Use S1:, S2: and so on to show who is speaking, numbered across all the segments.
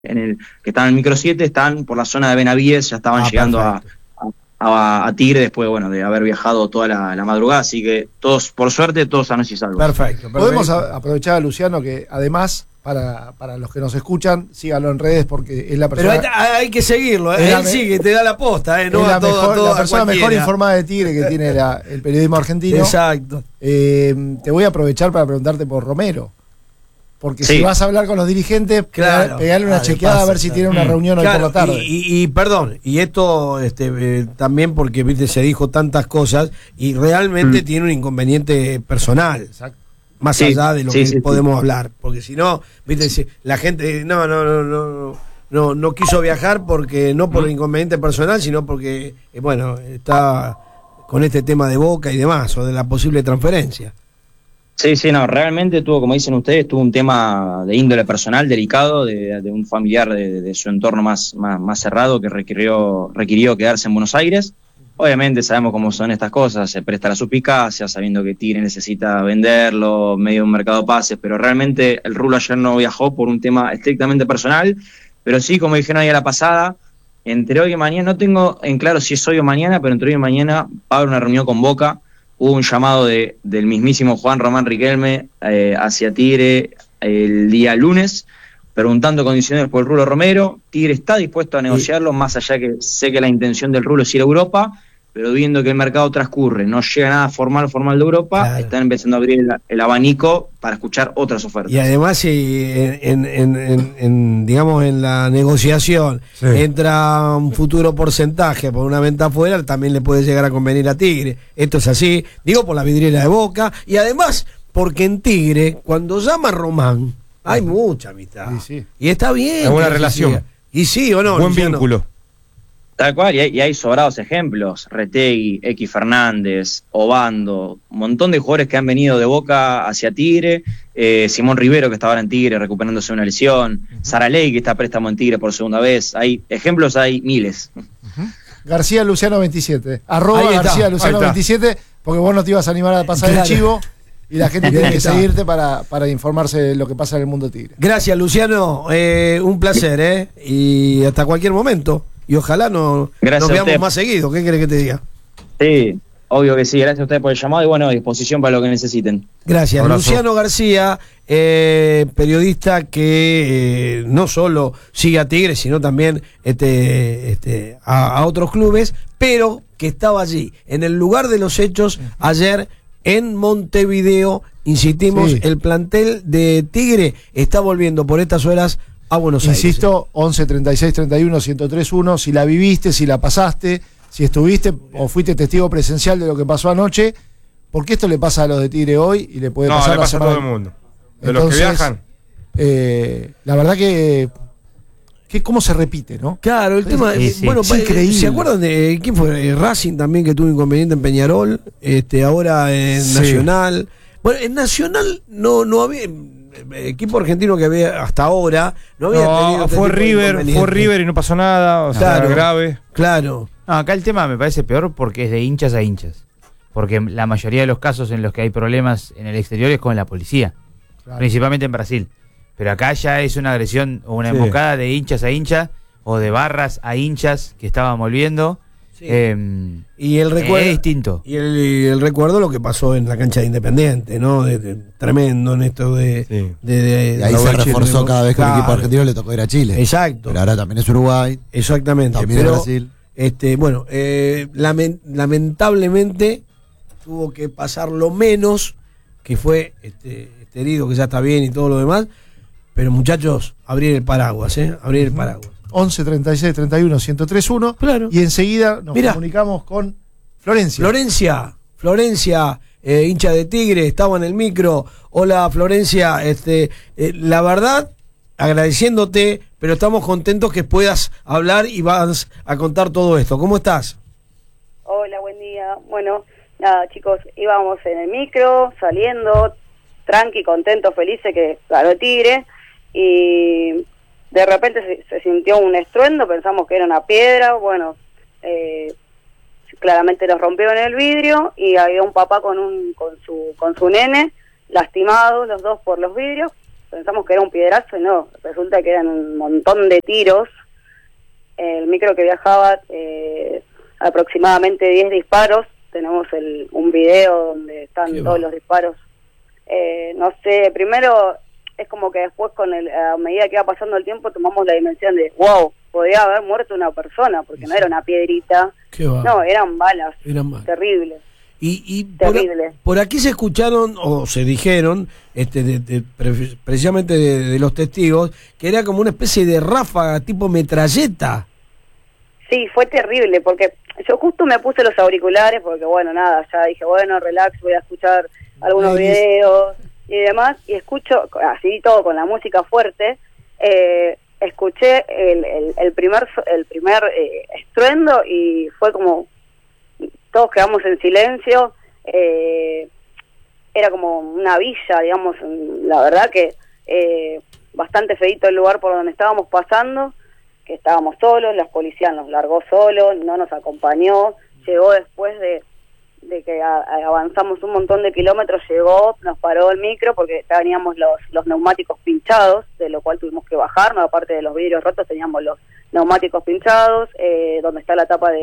S1: que estaban en el micro 7, están por la zona de Benavides, ya estaban llegando a Tigre después, bueno, de haber viajado toda la madrugada, así que todos, por suerte, todos sanos y salvos.
S2: Perfecto.
S3: Podemos aprovechar a Luciano, que además, para los que nos escuchan, síganlo en redes porque es la persona...
S2: Pero hay que seguirlo, él sigue, te da la posta, no
S3: es
S2: a
S3: la persona mejor informada de Tigre que tiene el periodismo argentino.
S2: Exacto.
S3: Te voy a aprovechar para preguntarte por Romero. Porque
S1: sí,
S3: si vas a hablar con los dirigentes,
S2: claro,
S3: pegarle una chequeada a ver si tiene una reunión hoy por la tarde.
S2: Y perdón, y esto también porque viste se dijo tantas cosas y realmente tiene un inconveniente personal. Exacto. Más allá de lo que podemos hablar. Porque si no, viste, la gente no quiso viajar porque no por el inconveniente personal, sino porque, bueno, está con este tema de Boca y demás, o de la posible transferencia.
S1: Sí, no, realmente tuvo, como dicen ustedes, tuvo un tema de índole personal delicado, de un familiar de su entorno más cerrado que requirió quedarse en Buenos Aires. Obviamente sabemos cómo son estas cosas, se presta la suspicacia, sabiendo que Tigre necesita venderlo, medio de un mercado de pases, pero realmente el Rulo ayer no viajó por un tema estrictamente personal, pero sí, como dijeron ahí a la pasada, entre hoy y mañana, no tengo en claro si es hoy o mañana, pero entre hoy y mañana va a haber una reunión con Boca. Hubo un llamado del mismísimo Juan Román Riquelme hacia Tigre el día lunes, preguntando condiciones por el Rulo Romero. Tigre está dispuesto a negociarlo, más allá que sé que la intención del Rulo es ir a Europa, pero viendo que el mercado transcurre, no llega nada formal de Europa, claro, están empezando a abrir el abanico para escuchar otras ofertas.
S2: Y además, si digamos, en la negociación entra un futuro porcentaje por una venta afuera, también le puede llegar a convenir a Tigre. Esto es así, digo, por la vidriera de Boca, y además, porque en Tigre, cuando llama Román, hay mucha amistad. Sí. Y está bien.
S4: Hay buena relación.
S2: Y sí o no.
S4: Buen
S2: Luciano.
S4: vínculo.
S1: Tal cual, y hay sobrados ejemplos. Retegui, X Fernández, Obando, un montón de jugadores que han venido de Boca hacia Tigre. Simón Rivero, que está ahora en Tigre recuperándose de una lesión. Saraley, que está a préstamo en Tigre por segunda vez. Hay ejemplos, hay miles.
S3: García Luciano 27. García Luciano 27, porque vos no te ibas a animar a pasar el chivo. Y la gente tiene que seguirte para informarse de lo que pasa en el mundo Tigre.
S2: Gracias, Luciano. Un placer, y hasta cualquier momento. Y ojalá nos veamos más seguido. ¿Qué querés que te diga?
S1: Sí, obvio que sí. Gracias a ustedes por el llamado y bueno, a disposición para lo que necesiten.
S2: Gracias. Luciano García, periodista que no solo sigue a Tigre, sino también a otros clubes, pero que estaba allí, en el lugar de los hechos, ayer en Montevideo. Insistimos, el plantel de Tigre está volviendo por estas horas a Buenos Aires.
S3: Insisto, 11 36 31 1031, si la viviste, si la pasaste, si estuviste o fuiste testigo presencial de lo que pasó anoche, porque esto le pasa a los de Tigre hoy y le puede pasar
S4: a todo el mundo. De los que viajan.
S3: La verdad que cómo se repite, ¿no?
S2: Claro, el tema bueno, es increíble. ¿Se acuerdan de quién fue? Racing también, que tuvo inconveniente en Peñarol, ahora en Nacional. Bueno, en Nacional no había equipo argentino que había hasta ahora, no había tenido
S4: fue River y no pasó nada, o sea, grave.
S2: Claro.
S5: No, acá el tema me parece peor porque es de hinchas a hinchas. Porque la mayoría de los casos en los que hay problemas en el exterior es con la policía, principalmente en Brasil. Pero acá ya es una agresión o una emboscada de hinchas a hinchas o de barras a hinchas que estaban volviendo.
S2: Y el recuerdo
S5: es distinto.
S2: Y el recuerdo lo que pasó en la cancha de Independiente, ¿no? Tremendo en esto de
S6: ahí se reforzó cada vez que el equipo argentino le tocó ir a Chile.
S2: Exacto.
S6: Pero ahora también es Uruguay.
S2: Exactamente.
S6: También es Brasil.
S2: Bueno, lamentablemente tuvo que pasar lo menos, que fue este herido que ya está bien y todo lo demás. Pero muchachos, abrir el paraguas, abrir el paraguas.
S3: 11 36 31 1031.
S2: Claro.
S3: Y enseguida nos comunicamos con Florencia.
S2: Florencia, hincha de Tigre, estaba en el micro. Hola, Florencia. La verdad, agradeciéndote, pero estamos contentos que puedas hablar y vas a contar todo esto. ¿Cómo estás?
S7: Hola, buen día. Bueno, nada, chicos, íbamos en el micro, saliendo, tranqui, contentos, felices que ganó Tigre. Y de repente se sintió un estruendo, pensamos que era una piedra, bueno, claramente nos rompieron el vidrio y había un papá con su nene, lastimados los dos por los vidrios, pensamos que era un piedrazo y no, resulta que eran un montón de tiros. El micro que viajaba, aproximadamente 10 disparos, tenemos un video donde están todos los disparos. No sé, primero es como que después a medida que iba pasando el tiempo tomamos la dimensión de, wow, podría haber muerto una persona, porque no era una piedrita, no, eran balas, terribles.
S2: Y por aquí se escucharon o se dijeron, precisamente de los testigos, que era como una especie de ráfaga tipo metralleta.
S7: Sí, fue terrible, porque yo justo me puse los auriculares, porque bueno, nada, ya dije, bueno, relax, voy a escuchar algunos videos y demás, y escucho, así todo con la música fuerte, escuché el primer estruendo y fue como, todos quedamos en silencio, era como una villa, digamos, la verdad que bastante feíto el lugar por donde estábamos pasando, que estábamos solos, la policía nos largó solos, no nos acompañó, llegó después de que avanzamos un montón de kilómetros, llegó, nos paró el micro porque teníamos los neumáticos pinchados, de lo cual tuvimos que bajar, ¿no? Aparte de los vidrios rotos teníamos los neumáticos pinchados, donde está la tapa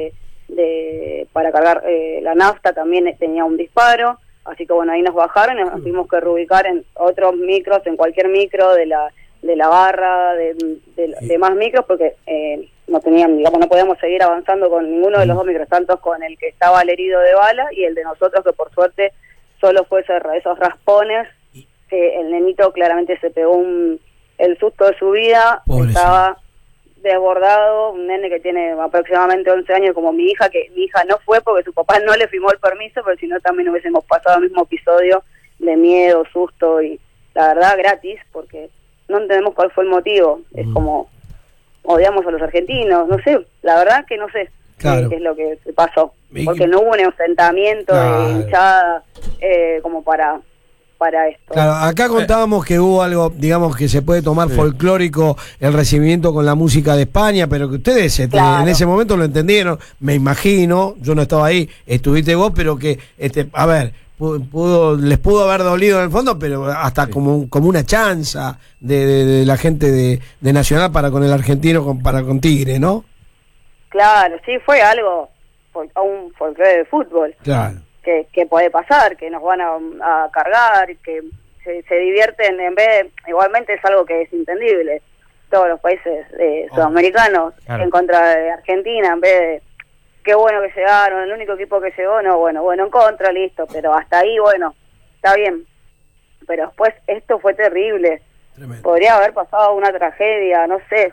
S7: para cargar la nafta también tenía un disparo, así que bueno, ahí nos bajaron y nos tuvimos que reubicar en otros micros, en cualquier micro de la barra, de más micros, porque no tenían, digamos, no podíamos seguir avanzando con ninguno de los dos micros, tanto con el que estaba el herido de bala y el de nosotros, que por suerte solo fue esos raspones, que el nenito claramente se pegó el susto de su vida, estaba desbordado, un nene que tiene aproximadamente 11 años como mi hija, que mi hija no fue porque su papá no le firmó el permiso, pero si no también hubiésemos pasado el mismo episodio de miedo, susto y la verdad gratis, porque no entendemos cuál fue el motivo, es como odiamos a los argentinos, no sé, la verdad que no sé qué es lo que pasó, porque no hubo un enfrentamiento de hinchada como para esto.
S2: Claro, acá contábamos que hubo algo, digamos, que se puede tomar folclórico, el recibimiento con la música de España, pero que ustedes en ese momento lo entendieron, me imagino, yo no estaba ahí, estuviste vos, pero que, a ver, les pudo haber dolido en el fondo, pero hasta como una chanza de la gente de Nacional para con el argentino, para con Tigre, ¿no?
S7: Claro, sí, fue algo, un folclore de fútbol. Claro. Que puede pasar, que nos van a cargar, que se divierten en vez de, igualmente es algo que es entendible, todos los países sudamericanos en contra de Argentina, en vez de qué bueno que llegaron, el único equipo que llegó, no, bueno, en contra, listo, pero hasta ahí, bueno, está bien, pero después esto fue terrible. Tremendo. Podría haber pasado una tragedia, no sé,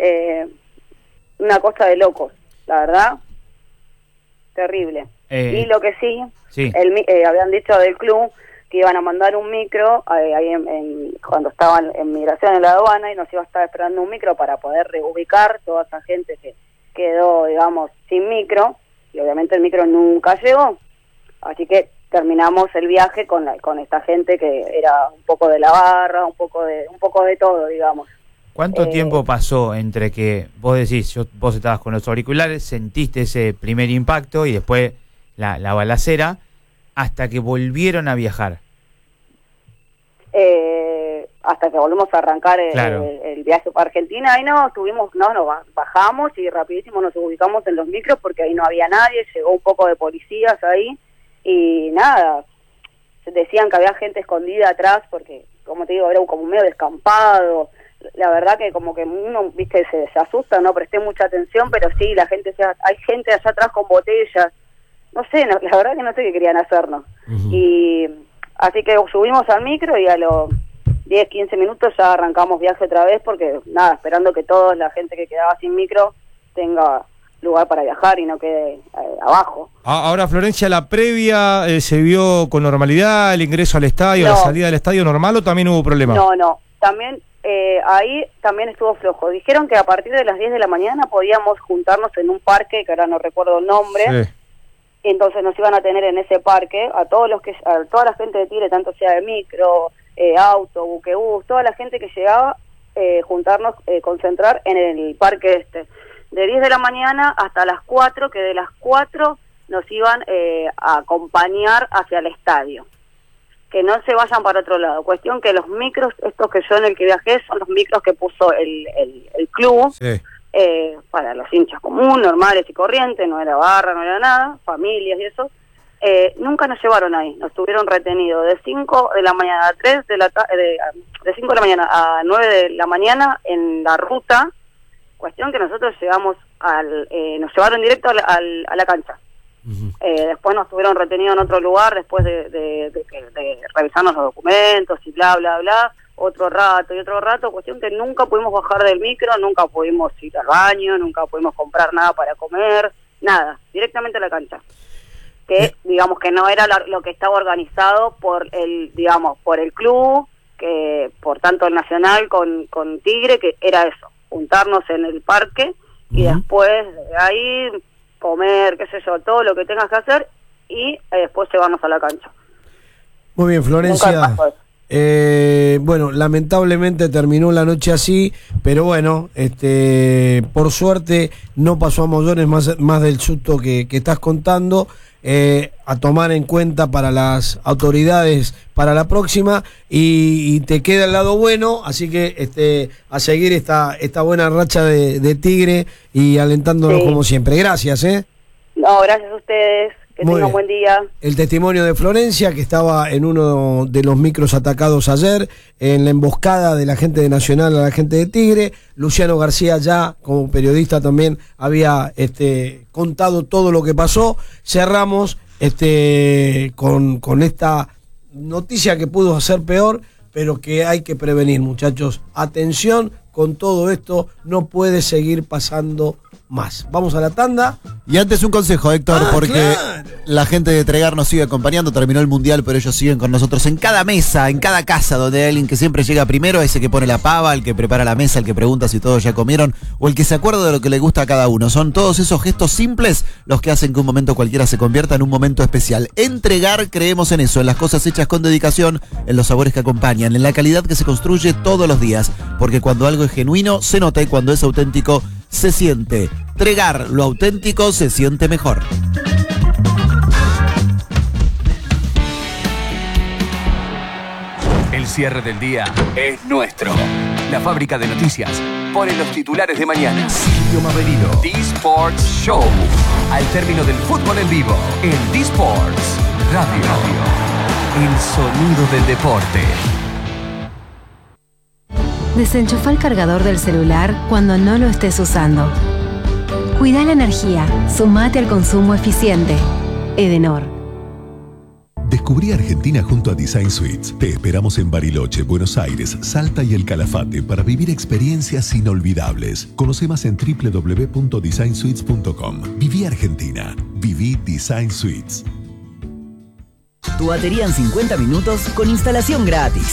S7: una cosa de locos, la verdad, terrible. Y lo que sí. Habían dicho del club que iban a mandar un micro ahí cuando estaban en migración en la aduana, y nos iba a estar esperando un micro para poder reubicar toda esa gente que quedó, digamos, sin micro, y obviamente el micro nunca llegó, así que terminamos el viaje con esta gente que era un poco de la barra, un poco de todo, digamos.
S5: ¿Cuánto tiempo pasó entre que vos decís, vos estabas con los auriculares, sentiste ese primer impacto y después la balacera, hasta que volvieron a viajar?
S7: Hasta que volvimos a arrancar el viaje para Argentina, ahí nos bajamos y rapidísimo nos ubicamos en los micros porque ahí no había nadie, llegó un poco de policías ahí y nada, decían que había gente escondida atrás porque, como te digo, era como medio descampado. La verdad que como que uno, viste, se asusta, no presté mucha atención, pero sí, hay gente allá atrás con botellas, no sé, la verdad que no sé qué querían hacernos. Y así que subimos al micro y a los 10, 15 minutos ya arrancamos viaje otra vez porque, nada, esperando que toda la gente que quedaba sin micro tenga lugar para viajar y no quede abajo.
S4: Ahora, Florencia, ¿la previa se vio con normalidad, el ingreso al estadio, la salida del estadio normal o también hubo problemas?
S7: No, también ahí también estuvo flojo. Dijeron que a partir de las 10 de la mañana podíamos juntarnos en un parque, que ahora no recuerdo el nombre, entonces nos iban a tener en ese parque a toda la gente de Tigre, tanto sea de micro, auto, buquebús, toda la gente que llegaba, juntarnos, concentrar en el parque de 10 de la mañana hasta las 4, que de las 4 nos iban a acompañar hacia el estadio. que no se vayan para otro lado. Cuestión que los micros, estos que yo en el que viajé, son los micros que puso el club,
S2: Sí.
S7: para los hinchas comunes, normales y corrientes, no era barra, no era nada, familias y eso. Nunca nos llevaron ahí, nos tuvieron retenidos de 5 de la mañana a 3 de la de 5 de la mañana a 9 de la mañana en la ruta. Cuestión que nosotros llegamos nos llevaron directo a la cancha. Después nos tuvieron retenidos en otro lugar después de revisarnos los documentos y bla, bla, bla, otro rato, cuestión que nunca pudimos bajar del micro, nunca pudimos ir al baño, nunca pudimos comprar nada para comer, nada, directamente a la cancha. Que digamos que no era lo que estaba organizado por el club, que por tanto el Nacional con Tigre, que era eso, juntarnos en el parque y después de ahí comer, qué sé yo, todo lo que tengas que hacer y después llevarnos a la cancha.
S2: Muy bien, Florencia. Bueno, lamentablemente terminó la noche así, pero bueno, por suerte no pasó a mayores más del susto que estás contando. A tomar en cuenta para las autoridades para la próxima y te queda el lado bueno, así que a seguir esta buena racha de Tigre y alentándonos como siempre. Gracias.
S7: No, gracias a ustedes. Que tengan un buen día.
S2: El testimonio de Florencia, que estaba en uno de los micros atacados ayer, en la emboscada de la gente de Nacional a la gente de Tigre. Luciano García ya, como periodista, también había contado todo lo que pasó. Cerramos con esta noticia que pudo ser peor, pero que hay que prevenir, muchachos. Atención con todo esto, no puede seguir pasando más. Vamos a la tanda.
S6: Y antes un consejo, Héctor, porque
S2: claro,
S6: la gente de Tregar nos sigue acompañando. Terminó el Mundial, pero ellos siguen con nosotros en cada mesa, en cada casa donde hay alguien que siempre llega primero, ese que pone la pava, el que prepara la mesa, el que pregunta si todos ya comieron, o el que se acuerda de lo que le gusta a cada uno. Son todos esos gestos simples los que hacen que un momento cualquiera se convierta en un momento especial. En Tregar creemos en eso, en las cosas hechas con dedicación, en los sabores que acompañan, en la calidad que se construye todos los días, porque cuando algo es genuino se nota y cuando es auténtico se siente. Tregar, lo auténtico se siente mejor.
S8: El cierre del día es nuestro. La fábrica de noticias pone los titulares de mañana. Silvio Maverino. D-Sports Show. Al término del fútbol en vivo, en D-Sports Radio. El sonido del deporte.
S9: Desenchufa el cargador del celular cuando no lo estés usando. Cuida la energía. Sumate al consumo eficiente. Edenor.
S10: Descubrí Argentina junto a Design Suites. Te esperamos en Bariloche, Buenos Aires, Salta y El Calafate para vivir experiencias inolvidables. Conoce más en www.designsuites.com. Viví Argentina. Viví Design Suites.
S11: Tu batería en 50 minutos con instalación gratis.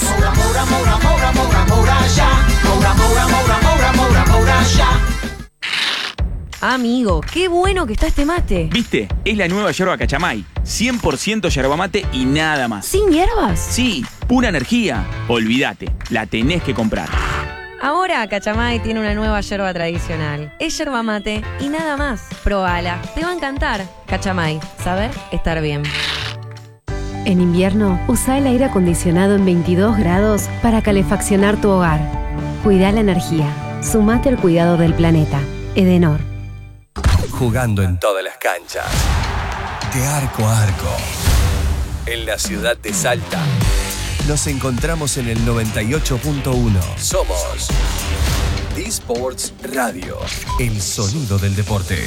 S12: Amigo, qué bueno que está este mate.
S13: ¿Viste? Es la nueva yerba Cachamay. 100% yerba mate y nada más.
S12: ¿Sin hierbas?
S13: Sí, pura energía. Olvídate, la tenés que comprar.
S12: Ahora Cachamay tiene una nueva yerba tradicional. Es yerba mate y nada más. Probala, te va a encantar. Cachamay, saber estar bien.
S9: En invierno, usa el aire acondicionado en 22 grados para calefaccionar tu hogar. Cuida la energía. Sumate al cuidado del planeta. Edenor.
S8: Jugando en todas las canchas. De arco a arco. En la ciudad de Salta. Nos encontramos en el 98.1. Somos D-Sports Radio. El sonido del deporte.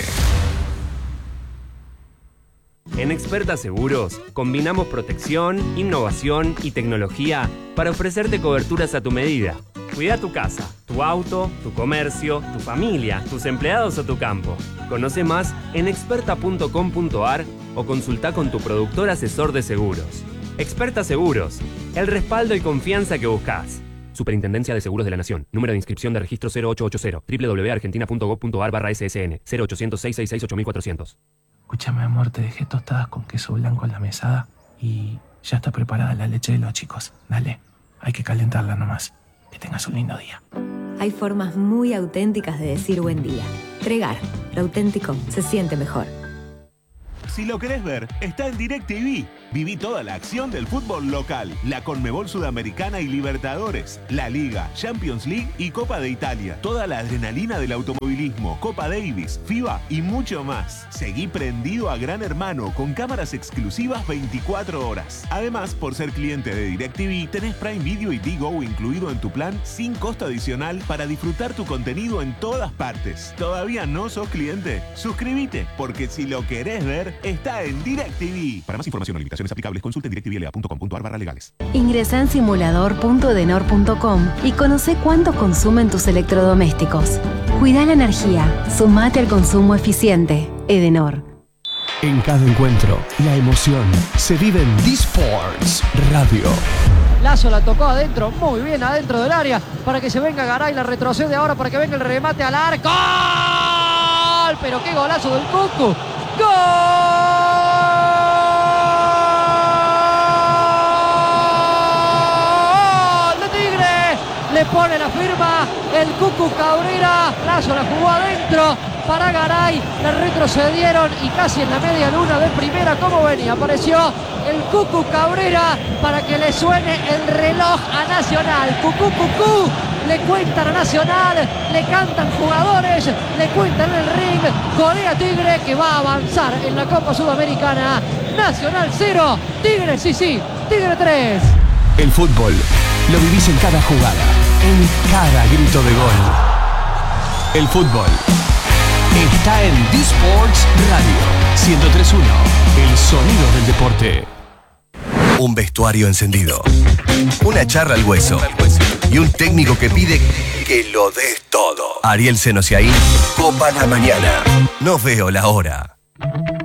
S14: En Experta Seguros, combinamos protección, innovación y tecnología para ofrecerte coberturas a tu medida. Cuida tu casa, tu auto, tu comercio, tu familia, tus empleados o tu campo. Conoce más en experta.com.ar o consulta con tu productor asesor de seguros. Experta Seguros, el respaldo y confianza que buscas. Superintendencia de Seguros de la Nación. Número de inscripción de registro 0880 www.argentina.gov.ar/ssn 0800 666 8400.
S15: Escúchame, amor, te dejé tostadas con queso blanco en la mesada y ya está preparada la leche de los chicos. Dale, hay que calentarla nomás. Que tengas un lindo día.
S16: Hay formas muy auténticas de decir buen día. Tregar, lo auténtico se siente mejor.
S17: Si lo querés ver, está en DirecTV. Viví toda la acción del fútbol local, la Conmebol Sudamericana y Libertadores, la Liga, Champions League y Copa de Italia. Toda la adrenalina del automovilismo, Copa Davis, FIBA y mucho más. Seguí prendido a Gran Hermano con cámaras exclusivas 24 horas. Además, por ser cliente de DirecTV, tenés Prime Video y Digo incluido en tu plan sin costo adicional para disfrutar tu contenido en todas partes. ¿Todavía no sos cliente? Suscríbete, porque si lo querés ver, está en DirecTV. Para más información o limitaciones aplicables, consulte en directvla.com.ar/legales.
S9: Ingresá en simulador.edenor.com y conoce cuánto consumen tus electrodomésticos. Cuida la energía. Sumate al consumo eficiente. Edenor.
S10: En cada encuentro, la emoción se vive en D-Sports Radio.
S18: Lazo la tocó adentro, muy bien adentro del área, para que se venga Garay, la retrocede ahora para que venga el remate al arco. ¡Gol! Pero qué golazo del Cucu. ¡Gol! ¡De Tigre! Le pone la firma el Cucu Cabrera. Lazo la jugó adentro para Garay, le retrocedieron y casi en la media luna de primera, como venía, apareció el Cucu Cabrera para que le suene el reloj a Nacional. Cucú, cucú, le cuentan a Nacional, le cantan jugadores, le cuentan en el ring. Corea Tigre, que va a avanzar en la Copa Sudamericana. Nacional 0, Tigre sí, Tigre 3.
S10: El fútbol lo vivís en cada jugada, en cada grito de gol. El fútbol está en D-Sports Radio 103.1, el sonido del deporte.
S8: Un vestuario encendido, una charla al hueso y un técnico que pide que lo des todo. Ariel Senosiaín, Copa la Mañana. No veo la hora.